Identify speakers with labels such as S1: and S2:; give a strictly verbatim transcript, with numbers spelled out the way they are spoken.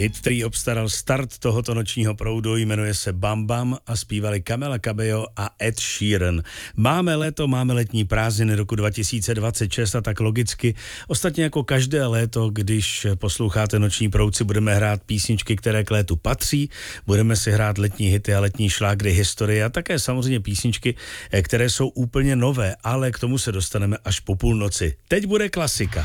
S1: Hit, který obstaral start tohoto nočního proudu, jmenuje se Bam Bam a zpívali Camila Cabello a Ed Sheeran. Máme léto, máme letní prázdniny roku dva tisíce dvacet šest a tak logicky. Ostatně jako každé léto, když posloucháte noční proud, si budeme hrát písničky, které k létu patří. Budeme si hrát letní hity a letní šlágry historie a také samozřejmě písničky, které jsou úplně nové, ale k tomu se dostaneme až po půlnoci. Teď bude klasika.